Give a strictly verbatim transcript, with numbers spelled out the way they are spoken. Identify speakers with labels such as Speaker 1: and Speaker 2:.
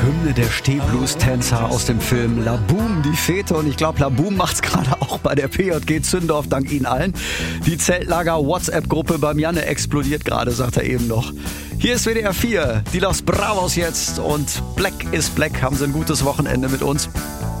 Speaker 1: Hymne der Stehblues-Tänzer aus dem Film La Boom, die Fete. Und ich glaube, La Boom macht's gerade auch bei der P J G Zündorf, dank Ihnen allen. Die Zeltlager-WhatsApp-Gruppe beim Janne explodiert gerade, sagt er eben noch. Hier ist W D R vier, die Los Bravos jetzt und Black is Black. Haben Sie ein gutes Wochenende mit uns?